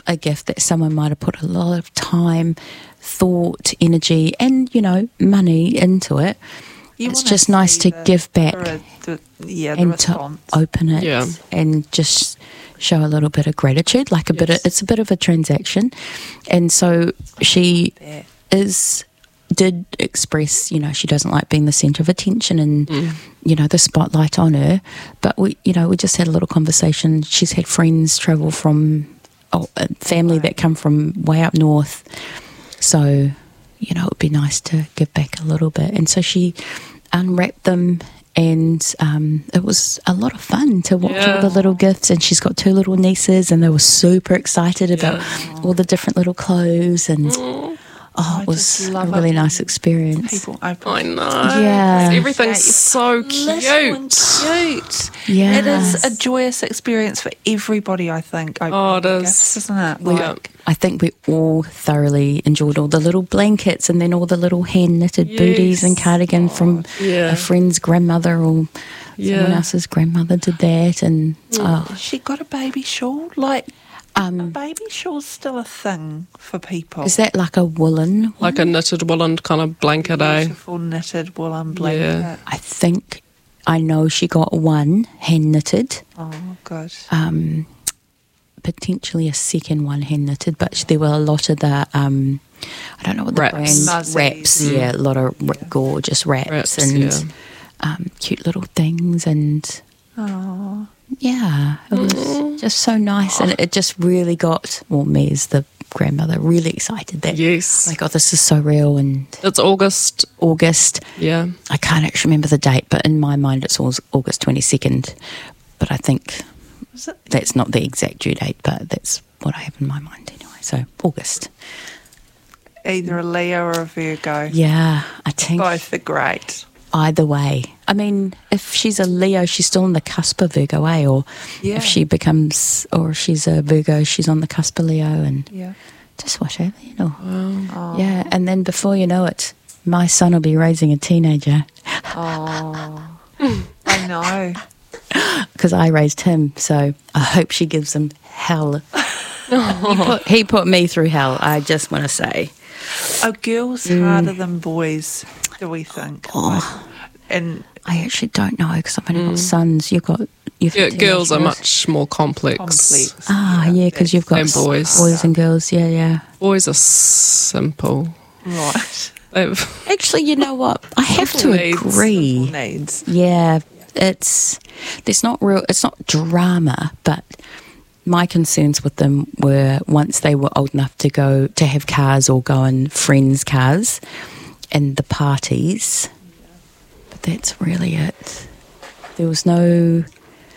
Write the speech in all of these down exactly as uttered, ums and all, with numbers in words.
a gift that someone might have put a lot of time, thought, energy, and, you know, money into it, You it's wanna just nice see to the- give back the, the, yeah, the and response. to open it Yeah. and just show a little bit of gratitude, like a bit of, Yes. it's a bit of a transaction. And so she that. is did express, you know, she doesn't like being the centre of attention and Mm. you know, the spotlight on her. But we, you know, we just had a little conversation. She's had friends travel from oh, a family that come from way up north, so you know, it would be nice to give back a little bit. And so she unwrapped them, and um, it was a lot of fun to watch Yeah. all the little gifts. And she's got two little nieces, and they were super excited about all the different little clothes. And oh, I it was just a love really it nice when experience. People open I know. Yeah. Everything's so little and cute. cute. Yeah. It is a joyous experience for everybody, I think. Oh, it opening is. gifts, isn't it? We- Like, I think we all thoroughly enjoyed all the little blankets and then all the little hand knitted booties and Yes. cardigan from Yeah. a friend's grandmother or Yeah. someone else's grandmother did that. And oh, she got a baby shawl. Like, a um, baby shawl's still a thing for people. is that like a woolen one? Like a knitted woolen kind of blanket, eh? Beautiful knitted woolen blanket. Yeah. I think I know she got one hand knitted, Oh, good. um, potentially a second one hand knitted, but there were a lot of the um, I don't know what the Wraps. brand Muzzies. wraps, yeah, a lot of r gorgeous wraps, Wraps, and yeah. um, cute little things, and Oh, yeah, it was just so nice, and it just really got well, me as the grandmother really excited that Yes. oh my god, this is so real. And It's August. August, Yeah. I can't actually remember the date, but in my mind it's always August twenty-second, but I think is it? that's not the exact due date, but that's what I have in my mind anyway. So August. Either a Leo or a Virgo. Yeah, I think Both are great. either way. I mean, if she's a Leo, she's still on the cusp of Virgo, eh? Or Yeah. if she becomes, or if she's a Virgo, she's on the cusp of Leo, and Yeah. just whatever, you know. Oh. Yeah, and then before you know it, my son will be raising a teenager Oh. I know. because I raised him. So I hope she gives him hell. he, put, he put me through hell, I just want to say. Are girls harder than boys, do we think? Oh. And I actually don't know because I've only got sons. You've got you've Yeah, got girls are teenage much more complex. complex. Ah, yeah, because you've got And boys. boys and girls. Yeah, yeah. Boys are simple. Right. They've, Actually, you know what? I have to Simple needs. agree. Simple needs. Yeah, it's there's not real. It's not drama, but my concerns with them were once they were old enough to go to have cars or go in friends' cars and the parties. But that's really it. There was no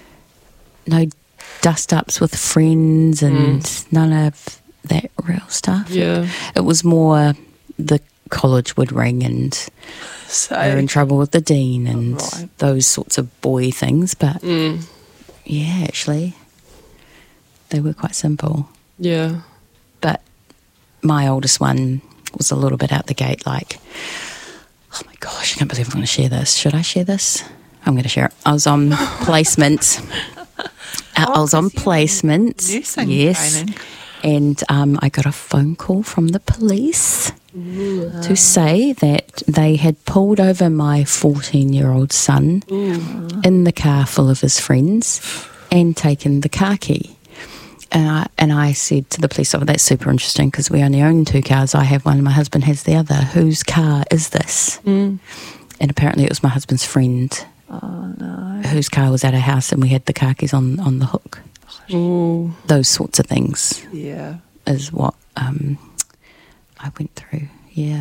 no dust ups with friends and none of that real stuff. yeah. It was more the college would ring and So, they're in trouble with the dean and Right. those sorts of boy things. But Mm, yeah, actually, they were quite simple. yeah. But my oldest one was a little bit out the gate like, oh my gosh, I can't believe I'm going to share this. Should I share this? I'm going to share it. I was on placement. Uh, I was on Oh, 'cause you were placement. nursing Yes. training. And um, I got a phone call from the police to say that they had pulled over my fourteen-year-old son in the car full of his friends and taken the car key. And I, and I said to the police officer, that's super interesting because we only own two cars. I have one and my husband has the other. Whose car is this? Mm. And apparently it was my husband's friend Oh, no. whose car was at our house and we had the car keys on, on the hook. Ooh. Those sorts of things Yeah. is what um, I went through. Yeah.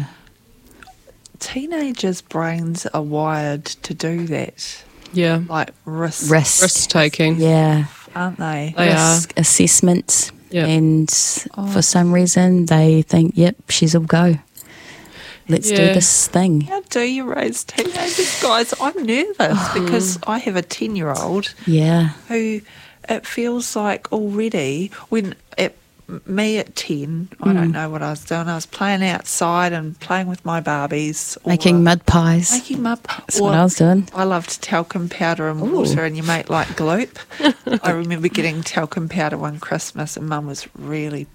Teenagers' brains are wired to do that. Yeah. Like risk, Risk. Risk taking. Yeah. aren't they? They are. Risk assessment. Yeah. And Oh. for some reason they think, yep, she's all go. Let's do Yeah. this thing. How do you raise teenagers, guys? I'm nervous because I have a ten-year-old Yeah. who it feels like already when at me at ten, I Mm. don't know what I was doing. I was playing outside and playing with my Barbies, or Making mud pies. making mud. That's what I was doing. I loved talcum powder and Ooh. water, and you make like gloop. I remember getting talcum powder one Christmas, and Mum was really